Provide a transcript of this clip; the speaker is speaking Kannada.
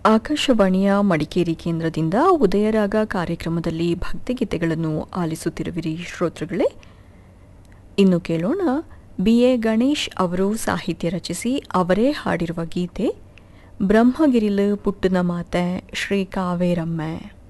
ಆಕಾಶವಾಣಿಯ ಮಡಿಕೇರಿ ಕೇಂದ್ರದಿಂದ ಉದಯರಾಗ ಕಾರ್ಯಕ್ರಮದಲ್ಲಿ ಭಕ್ತಿಗೀತೆಗಳನ್ನು ಆಲಿಸುತ್ತಿರುವಿರಿ ಶ್ರೋತೃಗಳೇ. ಇನ್ನು ಕೇಳೋಣ, ಬಿ.ಎ. ಗಣೇಶ್ ಅವರು ಸಾಹಿತ್ಯ ರಚಿಸಿ ಅವರೇ ಹಾಡಿರುವ ಗೀತೆ ಬ್ರಹ್ಮಗಿರಿಲು ಪುಟ್ಟನ ಮಾತೆ ಶ್ರೀ ಕಾವೇರಮ್ಮ.